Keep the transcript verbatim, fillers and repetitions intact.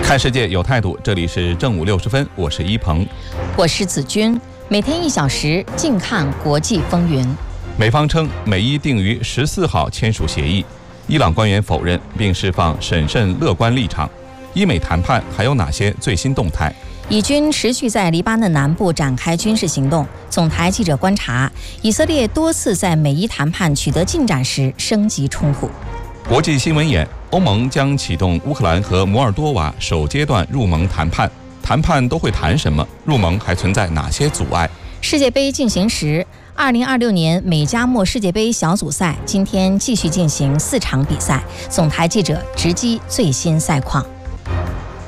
看世界有态度，这里是正午六十分，我是一鹏， 我是子君，每天一小时，静看国际风云。 美方称美伊定于十四号签署协议，伊朗官员否认并释放审慎乐观立场。伊美谈判还有哪些最新动态？ 以军持续在黎巴嫩南部展开军事行动。总台记者观察，以色列多次在美伊谈判取得进展时升级冲突。 国际新闻眼：欧盟将启动乌克兰和摩尔多瓦首阶段入盟谈判，谈判都会谈什么？入盟还存在哪些阻碍？ 世界杯进行时，二零二六年美加墨世界杯小组赛今天继续进行四场比赛。总台记者直击最新赛况。